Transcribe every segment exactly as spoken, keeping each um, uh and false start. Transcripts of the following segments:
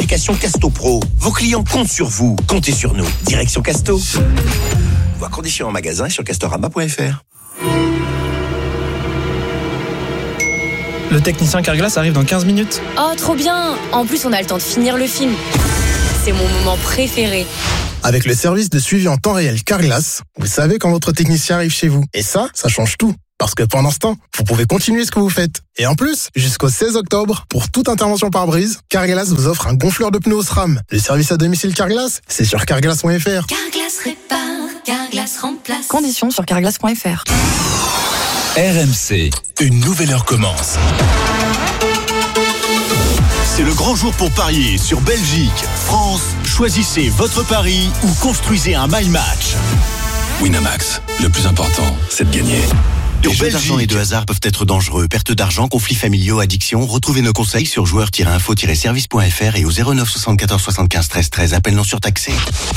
l'application Casto Pro. Vos clients comptent sur vous. Comptez sur nous. Direction Casto. Voir conditions en magasin et sur castorama point f r. Le technicien Carglass arrive dans quinze minutes. Oh, trop bien! En plus, on a le temps de finir le film. C'est mon moment préféré. Avec le service de suivi en temps réel Carglass, vous savez quand votre technicien arrive chez vous. Et ça, ça change tout. Parce que pendant ce temps, vous pouvez continuer ce que vous faites. Et en plus, jusqu'au seize octobre, pour toute intervention par brise, Carglass vous offre un gonfleur de pneus au SRAM. Le service à domicile Carglass, c'est sur carglass point f r. Carglass répare, Carglass remplace. Conditions sur carglass point f r. R M C, une nouvelle heure commence. C'est le grand jour pour parier sur Belgique, France. Choisissez votre pari ou construisez un my match. Winamax, le plus important, c'est de gagner. Les jeux d'argent et de hasard peuvent être dangereux. Perte d'argent, conflits familiaux, addiction. Retrouvez nos conseils sur joueurs tiret info tiret service point f r et au zéro neuf soixante-quatorze soixante-quinze treize treize. Appel non surtaxé.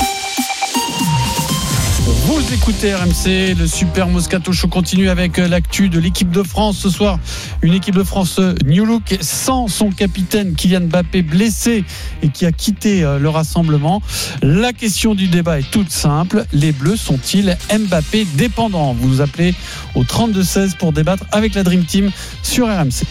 Vous écoutez R M C, le Super Moscato Show continue avec l'actu de l'équipe de France ce soir. Une équipe de France New Look sans son capitaine Kylian Mbappé blessé et qui a quitté le rassemblement. La question du débat est toute simple. Les Bleus sont-ils Mbappé dépendants? Vous nous appelez au trente-deux seize pour débattre avec la Dream Team sur R M C.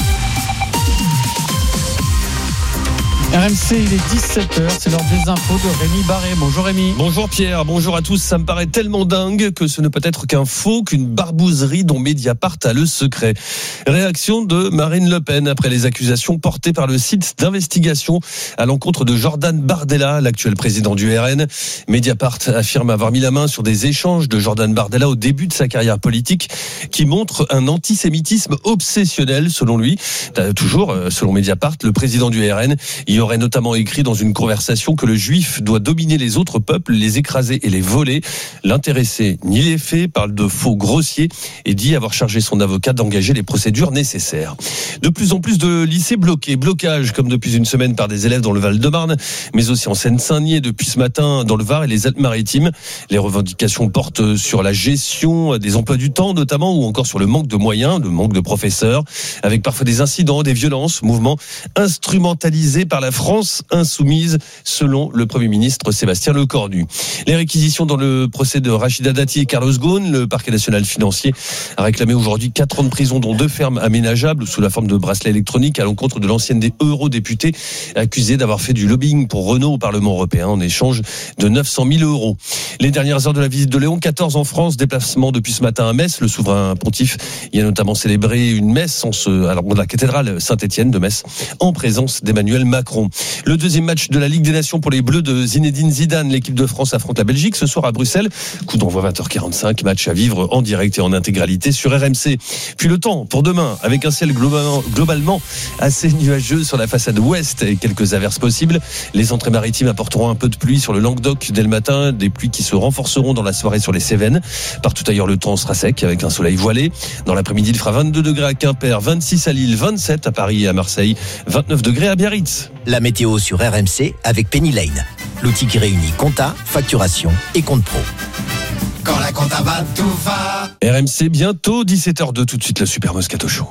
R M C, il est dix-sept heures, c'est l'heure des infos de Rémi Barré. Bonjour Rémi. Bonjour Pierre, bonjour à tous. Ça me paraît tellement dingue que ce ne peut être qu'un faux, qu'une barbouzerie dont Mediapart a le secret. Réaction de Marine Le Pen après les accusations portées par le site d'investigation à l'encontre de Jordan Bardella, l'actuel président du R N. Mediapart affirme avoir mis la main sur des échanges de Jordan Bardella au début de sa carrière politique qui montrent un antisémitisme obsessionnel selon lui. Toujours, selon Mediapart, le président du R N y aurait notamment écrit dans une conversation que le juif doit dominer les autres peuples, les écraser et les voler. L'intéressé nie les faits, parle de faux grossiers et dit avoir chargé son avocat d'engager les procédures nécessaires. De plus en plus de lycées bloqués, blocage comme depuis une semaine par des élèves dans le Val-de-Marne, mais aussi en Seine-Saint-Denis et depuis ce matin dans le Var et les Alpes-Maritimes. Les revendications portent sur la gestion des emplois du temps notamment ou encore sur le manque de moyens, le manque de professeurs, avec parfois des incidents, des violences, mouvements instrumentalisés par la France insoumise, selon le Premier ministre Sébastien Lecornu. Les réquisitions dans le procès de Rachida Dati et Carlos Ghosn, le parquet national financier a réclamé aujourd'hui quatre ans de prison, dont deux fermes aménageables sous la forme de bracelets électroniques à l'encontre de l'ancienne eurodéputée accusée d'avoir fait du lobbying pour Renault au Parlement européen en échange de neuf cent mille euros. Les dernières heures de la visite de Léon quatorze en France, déplacement depuis ce matin à Metz. Le souverain pontife y a notamment célébré une messe en ce, alors de la cathédrale Saint-Étienne de Metz en présence d'Emmanuel Macron. Le deuxième match de la Ligue des Nations pour les Bleus de Zinedine Zidane. L'équipe de France affronte la Belgique ce soir à Bruxelles. Coup d'envoi vingt heures quarante-cinq. Match à vivre en direct et en intégralité sur R M C. Puis le temps pour demain avec un ciel globalement, globalement assez nuageux sur la façade ouest et quelques averses possibles. Les entrées maritimes apporteront un peu de pluie sur le Languedoc dès le matin. Des pluies qui se renforceront dans la soirée sur les Cévennes. Partout ailleurs, le temps sera sec avec un soleil voilé. Dans l'après-midi, il fera vingt-deux degrés à Quimper, vingt-six à Lille, vingt-sept à Paris et à Marseille, vingt-neuf degrés à Biarritz. La météo sur R M C avec Penny Lane, l'outil qui réunit compta, facturation et compte pro. Quand la compta va, tout va. R M C, bientôt dix-sept heures deux, tout de suite le Super Moscato Show.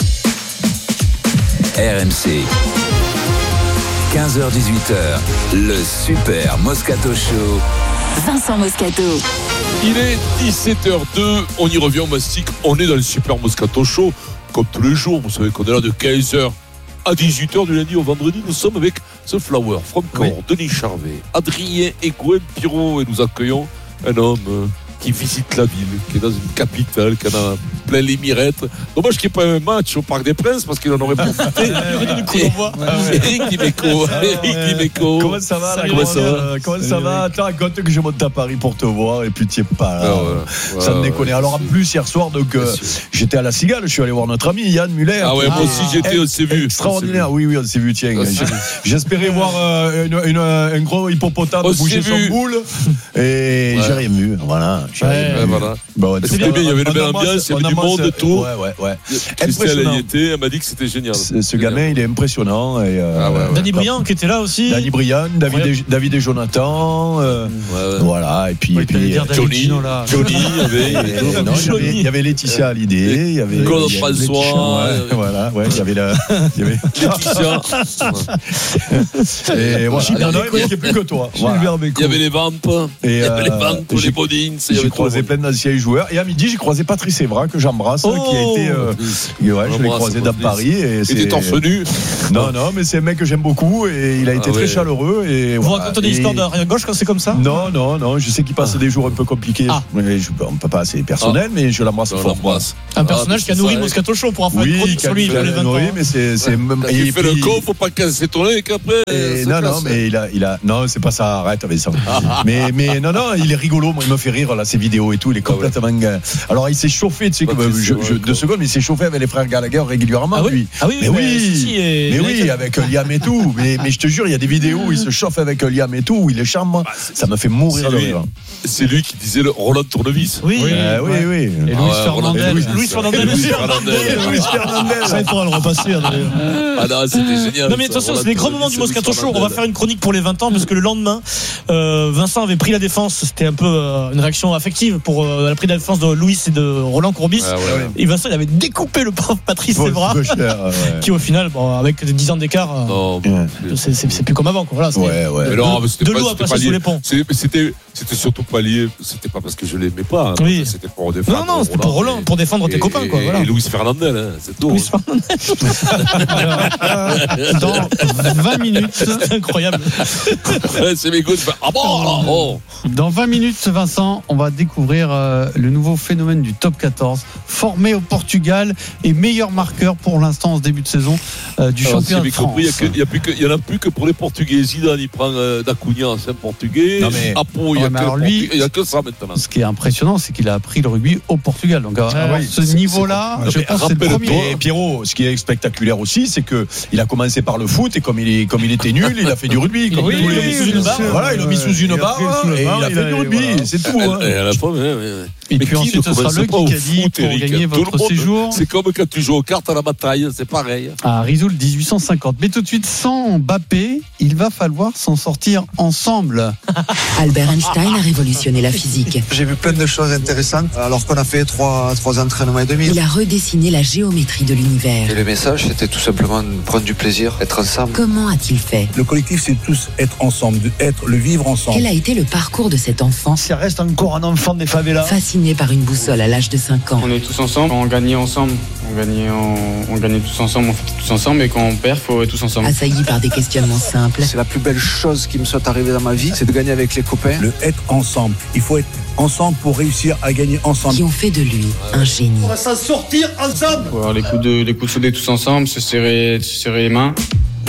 R M C, quinze heures dix-huit heures, le Super Moscato Show. Vincent Moscato. Il est dix-sept heures deux, on y revient au mastic, on est dans le Super Moscato Show, comme tous les jours, vous savez qu'on est là de quinze heures à dix-huit heures du lundi au vendredi. Nous sommes avec The Flower, Franck Cor, oui. Denis Charvet, Adrien et Gwen Pirot, et nous accueillons un homme euh, qui visite la ville, qui est dans une capitale, qui en a plein les mirettes. Dommage qu'il n'y ait pas un match au Parc des Princes parce qu'il en aurait profité. Eric Dimeco, Eric Dimeco. Comment ça va, là, Comment ça va, euh, Comment ça va Attends, raconte que je monte à Paris pour te voir et puis tu n'y es pas là. Ah ouais, ça ouais, me déconne. ouais. Alors en plus, hier soir, donc, euh, j'étais à la Cigale, je suis allé voir notre ami Yann Muller. Ah ouais, moi aussi j'étais, on s'est vu. Extraordinaire, oui, oui, on s'est vu, tiens. On s'est vu. J'espérais voir euh, une, une, un gros hippopotame on bouger son vu. boule et ouais. j'ai rien vu. Voilà. Ouais, ouais, voilà. Bon, c'était bien, il y avait une belle ambiance, il y avait du monde, c'est... tout. Ouais, ouais, ouais. Christelle y était, elle m'a dit que c'était génial. Ce, ce gamin, il est impressionnant. Et, euh, ah ouais, ouais. Danny Briand qui était là aussi. Danny Briand, David, et, David et Jonathan. Euh, ouais, ouais. Voilà, et puis. Ouais, et puis Johnny, Johnny, il y avait. Non, il, y avait il y avait Laetitia Hallyday, il y avait. Claude François. Voilà, ouais, il y avait la. Il y avait. Laetitia. Et voilà. Non, non, il n'y a plus que toi. Il y avait les Vampes. Il y avait les Vampes, les Bodins. J'ai croisé plein d'anciens joueurs. Et à midi, j'ai croisé Patrice Evra, que j'embrasse, qui a été. Ouais, je l'ai croisé dans Paris. Il était torse nu. Non, non, mais c'est un mec que j'aime beaucoup et il a été très chaleureux. Et vous racontez des histoires d'arrière gauche quand c'est comme ça? Non, non, non. Je sais qu'il passe des jours un peu compliqués. Mais je, on ne peut pas assez personnel, mais je l'embrasse fort. Un personnage qui a nourri Moscato Show pour en faire une chronique sur lui pour les vingt ans. Oui, mais c'est. Il fait le con, faut pas casser ton nez qu'après. Non, non, mais il a, il a. Non, c'est pas ça. Arrête avec ça. Mais, mais non, non, il est rigolo. Moi, il me fait rire là, ses vidéos et tout. Il est complètement. Alors, il s'est chauffé, tu sais, deux secondes, mais il s'est chauffé avec les frères Gallagher régulièrement. Ah oui, ah oui, mais oui, mais oui, avec Liam et tout. Mais, mais je te jure, il y a des vidéos où il se chauffe avec Liam et tout, où il est charmant. Ça me fait mourir de rire. C'est lui qui disait le Roland Tournevis. Oui, oui, oui, oui. Et Luis Fernandez. Luis Fernandez. Luis Fernandez. Ça, il faudra le repasser. Ah non, c'était génial. Non mais attention, c'est les grands moments du Moscato Show. On va faire une chronique pour les vingt ans parce que le lendemain, euh, Vincent avait pris la défense. C'était un peu euh, une réaction affective pour euh, la prise de la défense de Louis et de Roland Courbis. Ah, ouais, ouais. Et Vincent, il avait découpé le pauvre Patrice ouais, Evra, ouais. qui au final, bon, avec dix ans d'écart, non, euh, c'est, c'est, c'est plus comme avant. Quoi. Voilà, ouais, ouais. Mais non, mais c'était de pas, l'eau à passer sous les ponts. C'était, c'était surtout pas lié. C'était pas parce que je l'aimais pas. Hein, oui. C'était pour défendre. Non, non, c'était pour Roland, et, pour défendre tes et, copains. Quoi, et, voilà. et Luis Fernandez, hein, c'est tout. Luis Fernandez. Dans vingt minutes, c'est incroyable. C'est mes gouttes. Ah bon, alors, oh. Dans vingt minutes, Vincent, on va découvrir euh, le nouveau phénomène du top quatorze, formé au Portugal et meilleur marqueur pour l'instant en ce début de saison euh, du alors, championnat si de France. Compris, il n'y en a plus que pour les Portugais. Zidane, il prend euh, d'Acunha, c'est un Portugais. Non mais, Apo, il n'y a, ouais, a que ça maintenant. Ce qui est impressionnant, c'est qu'il a appris le rugby au Portugal. Donc à ah, oui, ce c'est, niveau-là, c'est, je pense que c'est le premier. Et Pierrot, ce qui est spectaculaire aussi, c'est que il a commencé par le foot et comme il est comme il était nul, il a fait du rugby. Comme oui, tous il les... a mis sous une barre. Voilà, il a mis sous une barre et il a fait du rugby. C'est tout. Et puis ensuite, ce sera le Kikadi pour gagner votre séjour. C'est comme quand tu joues aux cartes à la bataille, c'est pareil. À Risoul dix-huit cent cinquante. Mais tout de suite, sans Mbappé, il va falloir s'en sortir ensemble. Albert Einstein a révolutionné la physique. J'ai vu plein de choses intéressantes alors qu'on a fait trois, trois entraînements et demi. Il a redessiné la géométrie de l'univers. Et le message, c'était tout simplement de prendre du plaisir, être ensemble. Comment a-t-il fait? Le collectif, c'est tous être ensemble, être, le vivre ensemble. Quel a été le parcours de cet enfant? Ça reste encore un enfant des favelas. Fasciné par une boussole à l'âge de cinq ans. On est tous ensemble, on gagnait ensemble. On gagnait, on, on gagnait tous ensemble, on fait tous ensemble. Et quand on perd, il faut être tous ensemble. Assailli par des questionnements simples. C'est la plus belle chose qui me soit arrivée dans ma vie, c'est de gagner avec les copains. Le être ensemble. Il faut être ensemble pour réussir à gagner ensemble. Qui ont fait de lui un génie. On va s'en sortir ensemble. Faut avoir les coups de, les coups de soudés tous ensemble, se serrer, se serrer les mains.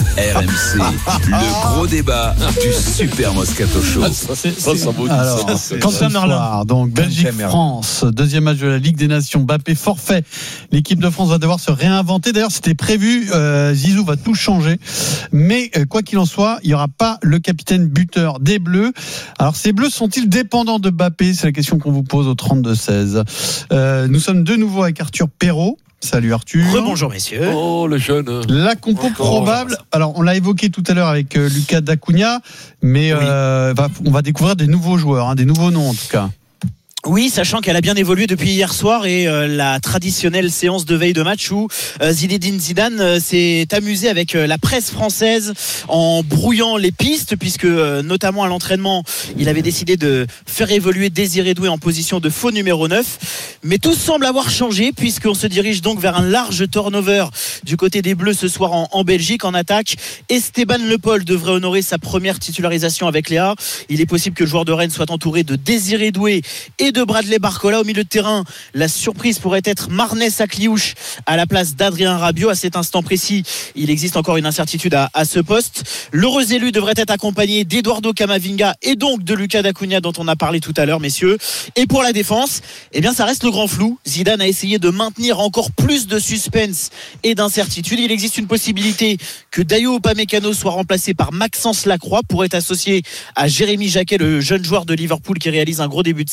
R M C, le gros débat du Super Moscato Show. Ah, ça, c'est, ça, ça vaut Alors, Quentin Merlin, donc Belgique-France, deuxième match de la Ligue des Nations, Mbappé forfait. L'équipe de France va devoir se réinventer. D'ailleurs, c'était prévu, euh, Zizou va tout changer. Mais euh, quoi qu'il en soit, il n'y aura pas le capitaine buteur des Bleus. Alors, ces Bleus sont-ils dépendants de Mbappé? C'est la question qu'on vous pose au trente-deux seize. Euh, nous sommes de nouveau avec Arthur Perrault. Salut Arthur. Rebonjour messieurs. Oh le jeune. La compo probable. Alors on l'a évoqué tout à l'heure avec euh, Lucas D'Acunha, mais oui. euh, va, on va découvrir des nouveaux joueurs, hein, des nouveaux noms en tout cas. Oui, sachant qu'elle a bien évolué depuis hier soir et euh, la traditionnelle séance de veille de match où euh, Zinedine Zidane euh, s'est amusé avec euh, la presse française en brouillant les pistes puisque euh, notamment à l'entraînement, il avait décidé de faire évoluer Désiré Doué en position de faux numéro neuf. Mais tout semble avoir changé puisqu'on se dirige donc vers un large turnover du côté des Bleus ce soir en, en Belgique en attaque. Esteban Le Paul devrait honorer sa première titularisation avec Léa. Il est possible que le joueur de Rennes soit entouré de Désiré Doué et de Bradley Barcola. Au milieu de terrain, la surprise pourrait être Marnès Akliouche à la place d'Adrien Rabiot. À cet instant précis, il existe encore une incertitude à, à ce poste. L'heureux élu devrait être accompagné d'Eduardo Camavinga et donc de Lucas D'Acunha dont on a parlé tout à l'heure, messieurs. Et pour la défense, eh bien ça reste le grand flou. Zidane a essayé de maintenir encore plus de suspense et d'incertitude. Il existe une possibilité que Dayo Upamecano soit remplacé par Maxence Lacroix, pour être associé à Jérémy Jacquet, le jeune joueur de Liverpool qui réalise un gros début de saison.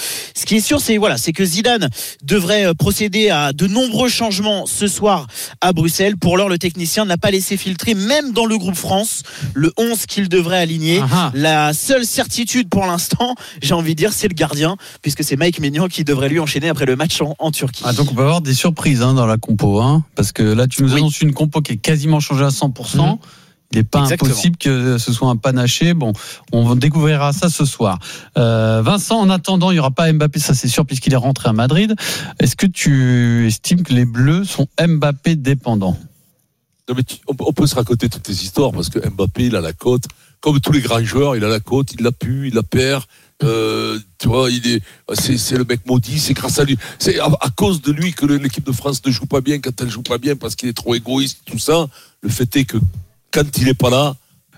Ce qui est sûr, c'est voilà, c'est que Zidane devrait procéder à de nombreux changements ce soir à Bruxelles. Pour l'heure, le technicien n'a pas laissé filtrer, même dans le groupe France, le onze qu'il devrait aligner. Ah-ha. La seule certitude pour l'instant, j'ai envie de dire, c'est le gardien, puisque c'est Mike Maignan qui devrait lui enchaîner après le match en, en Turquie. Ah, donc on peut avoir des surprises hein, dans la compo, hein, parce que là tu nous oui. annonces une compo qui est quasiment changée à cent pour cent. Mmh. Il n'est pas Exactement. impossible que ce soit un panaché. Bon, on découvrira ça ce soir. Euh, Vincent, en attendant, il n'y aura pas Mbappé, ça c'est sûr, puisqu'il est rentré à Madrid. Est-ce que tu estimes que les Bleus sont Mbappé dépendants? Non, mais tu, on, on peut se raconter toutes les histoires, parce que Mbappé, il a la cote. Comme tous les grands joueurs, il a la cote, il la pue, il la perd. Euh, tu vois, il est, c'est, c'est le mec maudit, c'est grâce à lui. C'est à, à cause de lui que l'équipe de France ne joue pas bien quand elle joue pas bien, parce qu'il est trop égoïste, tout ça. Le fait est que quand il n'est pas là,